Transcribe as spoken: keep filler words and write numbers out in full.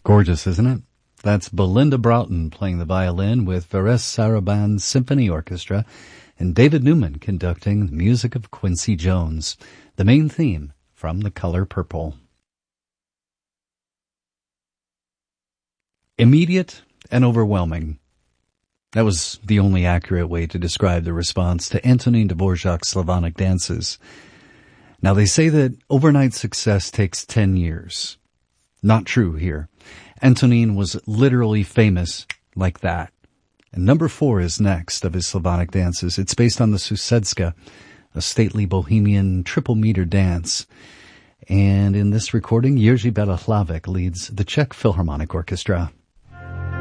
Gorgeous, isn't it? That's Belinda Broughton playing the violin with Veres Saraban Symphony Orchestra and David Newman conducting the music of Quincy Jones, the main theme from The Color Purple. Immediate and overwhelming. That was the only accurate way to describe the response to Antonin Dvorak's Slavonic dances. Now, they say that overnight success takes ten years. Not true here. Antonin was literally famous like that. And number four is next of his Slavonic dances. It's based on the Susedska, a stately bohemian triple-meter dance. And in this recording, Jerzy Bela Hlavek leads the Czech Philharmonic Orchestra.